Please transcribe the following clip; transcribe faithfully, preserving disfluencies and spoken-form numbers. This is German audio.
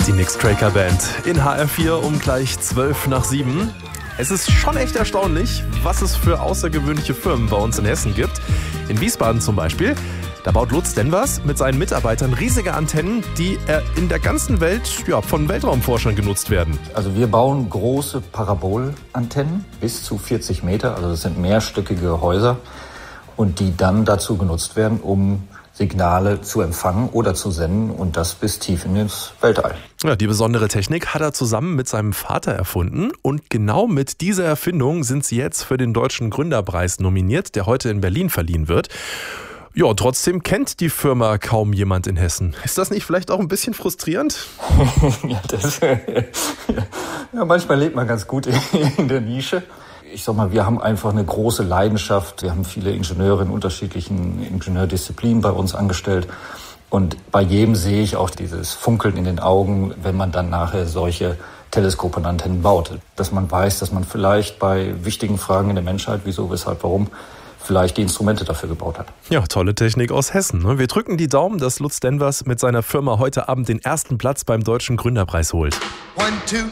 Die Nix Tracker Band in H R vier um gleich zwölf nach sieben. Es ist schon echt erstaunlich, was es für außergewöhnliche Firmen bei uns in Hessen gibt. In Wiesbaden zum Beispiel, da baut Lutz Denvers mit seinen Mitarbeitern riesige Antennen, die in der ganzen Welt ja, von Weltraumforschern genutzt werden. Also wir bauen große Parabolantennen bis zu vierzig Meter, also das sind mehrstöckige Häuser und die dann dazu genutzt werden, um Signale zu empfangen oder zu senden und das bis tief in ins Weltall. Ja, die besondere Technik hat er zusammen mit seinem Vater erfunden und genau mit dieser Erfindung sind sie jetzt für den Deutschen Gründerpreis nominiert, der heute in Berlin verliehen wird. Ja, trotzdem kennt die Firma kaum jemand in Hessen. Ist das nicht vielleicht auch ein bisschen frustrierend? ja, das, ja, manchmal lebt man ganz gut in der Nische. Ich sag mal, wir haben einfach eine große Leidenschaft. Wir haben viele Ingenieure in unterschiedlichen Ingenieurdisziplinen bei uns angestellt. Und bei jedem sehe ich auch dieses Funkeln in den Augen, wenn man dann nachher solche Teleskope und Antennen baut. Dass man weiß, dass man vielleicht bei wichtigen Fragen in der Menschheit, wieso, weshalb, warum, vielleicht die Instrumente dafür gebaut hat. Ja, tolle Technik aus Hessen. Wir drücken die Daumen, dass Lutz Denvers mit seiner Firma heute Abend den ersten Platz beim Deutschen Gründerpreis holt. One, two.